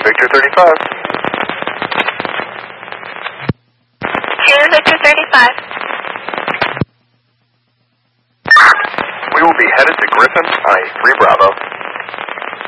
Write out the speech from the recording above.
Victor 35. 2 Victor 35. We will be headed to Griffin on a 3 Bravo.